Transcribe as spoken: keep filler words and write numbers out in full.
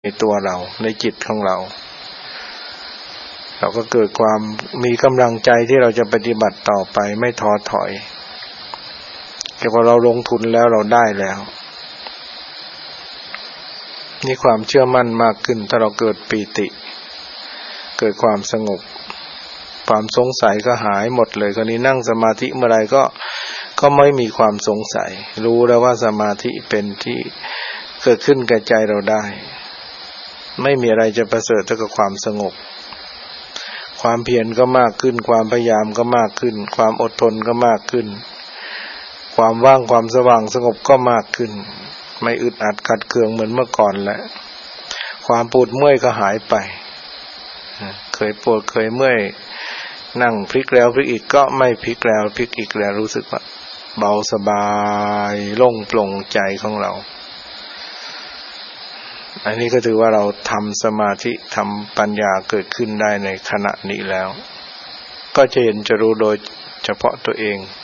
ในตัวเราในจิตของเราเราก็เกิดความมีกำลังใจที่เราจะปฏิบัติต่อไปไม่ท้อถอยแต่พอเราลงทุนแล้วเราได้แล้วนี่ความเชื่อมั่นมากขึ้นถ้าเราเกิดปีติเกิดความสงบความสงสัยก็หายหมดเลยคราวนี้นั่งสมาธิเมื่อไรก็ก็ไม่มีความสงสัยรู้แล้วว่าสมาธิเป็นที่เกิดขึ้นกับใจเราได้ไม่มีอะไรจะประเสริฐเท่ากับความสงบความเพียรก็มากขึ้นความพยายามก็มากขึ้นความอดทนก็มากขึ้นความว่างความสว่างสงบก็มากขึ้นไม่อึดอัดขัดเคืองเหมือนเมื่อก่อนแล้วความปวดเมื่อยก็หายไปเคยปวดเคยเมื่อยนั่งพลิกแล้วพลิกอีกก็ไม่พลิกแล้วพลิกอีกแล้วรู้สึกว่าเบาสบายโล่งโปร่งใจของเราอันนี้ก็ถือว่าเราทำสมาธิทำปัญญาเกิดขึ้นได้ในขณะนี้แล้วก็จะเห็นจะรู้โดยเฉพาะตัวเอง